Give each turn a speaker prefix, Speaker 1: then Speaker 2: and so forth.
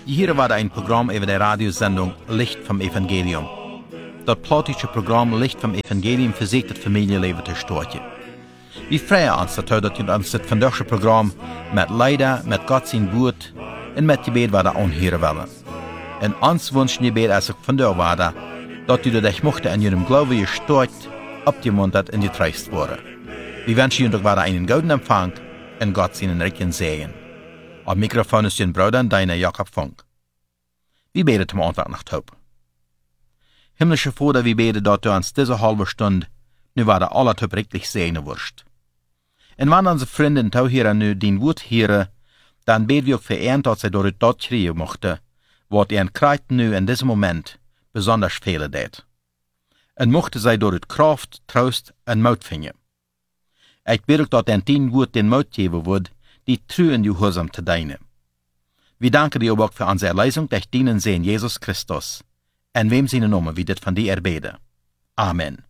Speaker 1: Hier war ein Programm über die Radiosendung Licht vom Evangelium. Das plotische Programm Licht vom Evangelium versucht das Familienleben zu stärken. Wir freuen uns, dass wir uns das vandaagse Programm mit Leiden, mit Gott sein Wort und mit Gebet weiter anhören wollen. Und uns wünschen Gebet, als ich vandaag war, dass du dich mochte in ihrem Glauben gestärkt, abgemuntert und getröstet wurde. Wir wünschen Ihnen doch weiter einen guten Empfang und Gott seinen reichen Segen. Am Mikrofon ist Ihr Bruder und deiner Jakob Funk. Wir beten zum Antwort nach Hoop. Himmlische Vater, wir beten, dass du uns diese halbe Stunde nu weiter alle Hoop richtig segnen wirst. Und wenn unsere Freunde und Zuhörer nu dein Wort hören, dann beten wir auch für ihn, dass sie durch das kriegen möchten, was ihren Kreiten nu in diesem Moment besonders fehlen tät. Und mochten sie durch Kraft, Trost und Mut finden. Ich bete auch, dass dein Wort den Mut geben wird, die treu und gehorsam zu dienen. Wir danken dir auch für unsere Erlösung durch deinen Sohn Jesus Christus, in wem seine Namen wir das von dir erbeten. Amen.